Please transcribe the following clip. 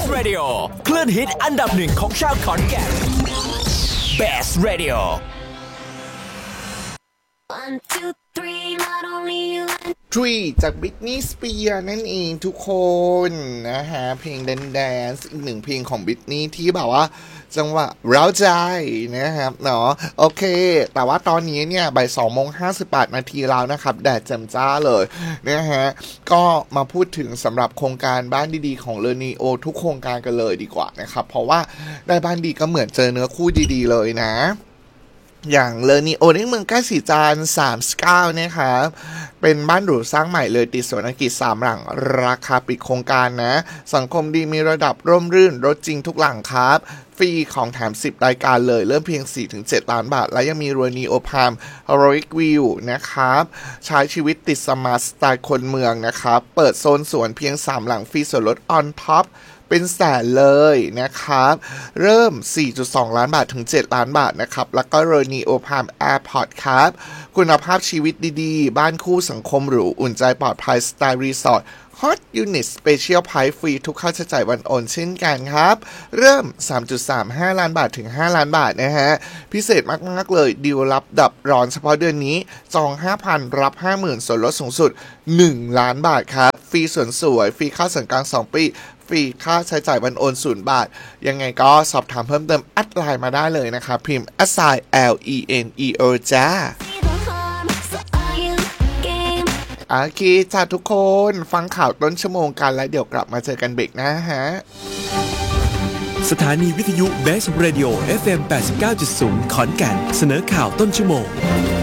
Radio คลื่นฮิตอันดับหนึ่งของชาวขอนแก่น Best Radio จาก Britney Spears นั่นเองทุกคนนะฮะเพลง Dance อีกหนึ่งเพลงของ Britney ที่แบบว่าจังหวะเร้าใจนะครับเนาะโอเคแต่ว่าตอนนี้เนี่ยบ่าย 2:58 นาทีแล้วนะครับแดดแจ่มจ้าเลยนะฮะก็มาพูดถึงสำหรับโครงการบ้านดีๆของเลนีโอทุกโครงการกันเลยดีกว่านะครับเพราะว่าได้บ้านดีก็เหมือนเจอเนื้อคู่ดีๆเลยนะอย่างเลนีโอในเมืองใกล้สีจันทร์39นะครับเป็นบ้านหรูสร้างใหม่เลยติดสวนอังกฤษ3หลังราคาปิดโครงการนะสังคมดีมีระดับร่มรื่นรถจริงทุกหลังครับฟรีของแถม10รายการเลยเริ่มเพียง 4-7 ล้านบาทและยังมีเลนีโอพามฮอริกวิวนะครับใช้ชีวิตติดสมาร์ทสไตล์คนเมืองนะครับเปิดโซนสวนเพียง3หลังฟรีส่วนลดออนท็อปเป็นแสนเลยนะครับเริ่ม 4.2 ล้านบาทถึง 7 ล้านบาทนะครับแล้วก็เรนีโอพามแอร์พอร์ตครับคุณภาพชีวิตดีๆบ้านคู่สังคมหรูอุ่นใจปลอดภัยสไตล์รีสอร์ทฮอตยูนิตสเปเชียลไพรส์ฟรีทุกค่าใช้จ่ายวันโอนเช่นกันครับเริ่ม 3.35 ล้านบาทถึง5ล้านบาทนะฮะพิเศษมากๆเลยดีลลับดับร้อนเฉพาะเดือนนี้จอง 5,000 รับ 50,000 ส่วนลดสูงสุด1ล้านบาทครับฟรีสวนสวยฟรีค่าส่วนกลาง2ปีฟรีค่าใช้จ่ายวันโอน0 บาทยังไงก็สอบถามเพิ่มเติมแอดไลน์มาได้เลยนะครับพิมพ์ @LENEO จ้าโอเคจ้าทุกคนฟังข่าวต้นชั่วโมงกันแล้วเดี๋ยวกลับมาเจอกันเบรกหน้าฮะสถานีวิทยุ Best Radio FM 89.0 ขอนแก่นเสนอข่าวต้นชั่วโมง